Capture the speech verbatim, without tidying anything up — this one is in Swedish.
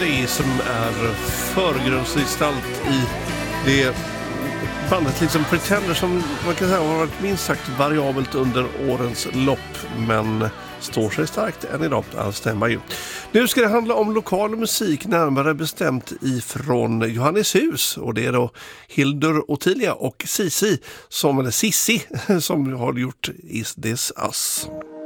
Det som är förgrundsgestalt i det bandet liksom Pretender som man kan säga har varit minst sagt variabelt under årens lopp men står sig starkt än idag, det stämmer ju. Nu ska det handla om lokal musik, närmare bestämt ifrån Johanneshus, och det är då Hildur Ottilia och Sissi som, eller Sissi som har gjort Is This Us.